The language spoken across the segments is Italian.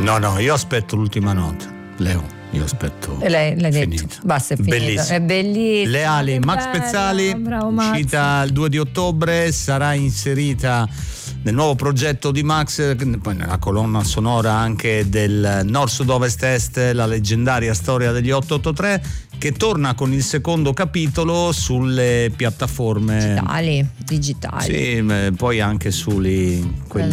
No, io aspetto l'ultima nota, Leo. Io aspetto. E l'hai finita. detto. Basta, è finita. Bellissimo. È bellissimo. Le ali, Max Bella, Pezzali, bravo, Max. uscita il 2 di ottobre, sarà inserita nel nuovo progetto di Max, poi nella colonna sonora anche del Nord Sud Ovest Est, la leggendaria storia degli 883, che torna con il secondo capitolo sulle piattaforme digitali. Sì, poi anche quelli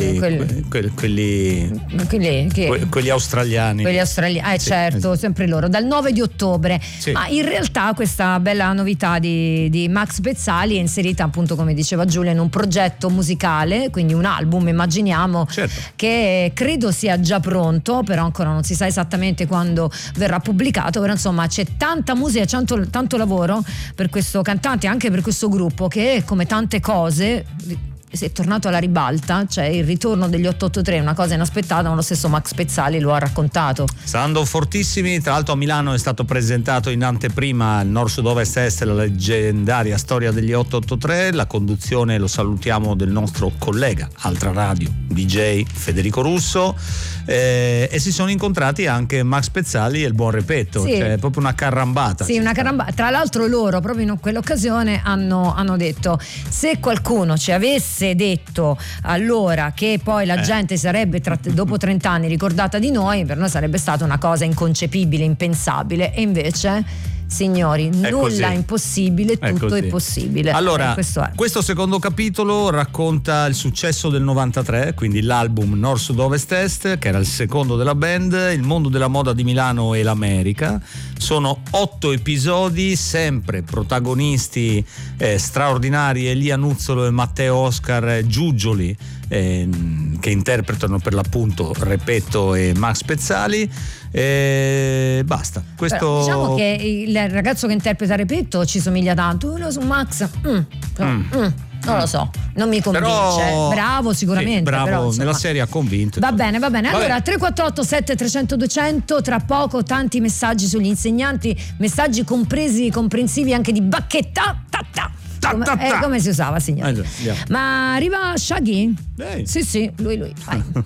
australiani. Quelli australiani, sì, certo, esatto. sempre loro, dal 9 di ottobre. Sì. Ma in realtà questa bella novità di Max Pezzali è inserita, appunto, come diceva Giulia, in un progetto musicale, quindi un album, immaginiamo, certo, che credo sia già pronto, però ancora non si sa esattamente quando verrà pubblicato, però insomma c'è tanta musica, tanto lavoro per questo cantante, anche per questo gruppo, che come tante cose è tornato alla ribalta, cioè il ritorno degli 883 è una cosa inaspettata, ma lo stesso Max Pezzali lo ha raccontato. Stando fortissimi, tra l'altro a Milano è stato presentato in anteprima il Nord Sud Ovest Est, la leggendaria storia degli 883, la conduzione, lo salutiamo, del nostro collega, altra radio, DJ Federico Russo, e si sono incontrati anche Max Pezzali e il buon Repetto, sì, cioè proprio una carrambata. Sì, una carrambata. Tra l'altro loro proprio in quell'occasione hanno detto: se qualcuno ci avesse detto allora che poi la gente sarebbe dopo 30 anni ricordata di noi, per noi sarebbe stata una cosa inconcepibile, impensabile, e invece, signori, nulla è impossibile, tutto è possibile. Allora, questo secondo capitolo racconta il successo del 93, quindi l'album Nord Sud Ovest Est, che era il secondo della band, il mondo della moda di Milano e l'America. Sono 8 episodi, sempre protagonisti straordinari, Elia Nuzzolo e Matteo Oscar Giugioli, che interpretano per l'appunto Repetto e Max Pezzali. Basta. Questo... Però, diciamo che il ragazzo che interpreta Repetto ci somiglia tanto. Su Max non lo so, non mi convince. Però, bravo sicuramente, sì, bravo, però, nella serie ha convinto. Va bene. Allora 348 7300 200, tra poco tanti messaggi sugli insegnanti, messaggi comprensivi anche di bacchetta come si usava, signore. Ma arriva Shaggy? Sì, lui vai.